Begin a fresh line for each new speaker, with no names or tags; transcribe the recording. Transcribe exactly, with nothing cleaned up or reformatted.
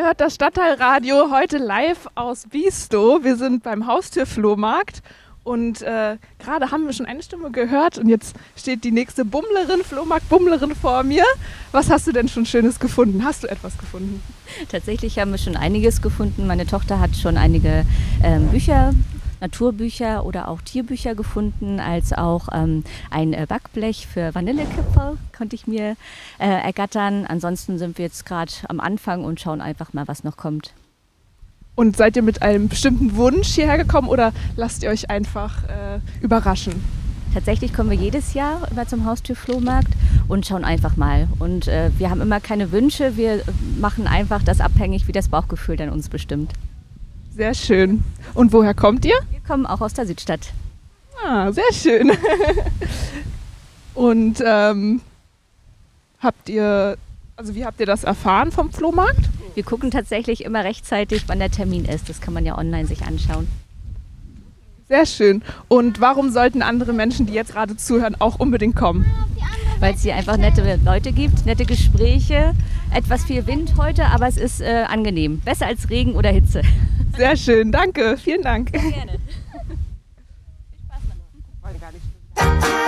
hört das Stadtteilradio heute live aus Biestow. Wir sind beim Haustür-Flohmarkt und äh, gerade haben wir schon eine Stimme gehört und jetzt steht die nächste Bummlerin, Flohmarkt-Bummlerin vor mir. Was hast du denn schon Schönes gefunden? Hast du etwas gefunden?
Tatsächlich haben wir schon einiges gefunden. Meine Tochter hat schon einige ähm, Bücher, Naturbücher oder auch Tierbücher gefunden, als auch ähm, ein äh, Backblech für Vanillekipferl konnte ich mir äh, ergattern. Ansonsten sind wir jetzt gerade am Anfang und schauen einfach mal, was noch kommt.
Und seid ihr mit einem bestimmten Wunsch hierher gekommen oder lasst ihr euch einfach äh, überraschen?
Tatsächlich kommen wir jedes Jahr immer zum Haustür-Flohmarkt und schauen einfach mal. Und äh, wir haben immer keine Wünsche, wir machen einfach das abhängig, wie das Bauchgefühl dann uns bestimmt.
Sehr schön. Und woher kommt ihr?
Wir kommen auch aus der Südstadt.
Ah, sehr schön. Und ähm, habt ihr, also wie habt ihr das erfahren vom Flohmarkt?
Wir gucken tatsächlich immer rechtzeitig, wann der Termin ist. Das kann man ja online sich anschauen.
Sehr schön. Und warum sollten andere Menschen, die jetzt gerade zuhören, auch unbedingt kommen?
Weil es hier einfach nette Leute gibt, nette Gespräche, etwas viel Wind heute, aber es ist äh, angenehm. Besser als Regen oder Hitze.
Sehr schön, danke, vielen Dank.
Sehr gerne.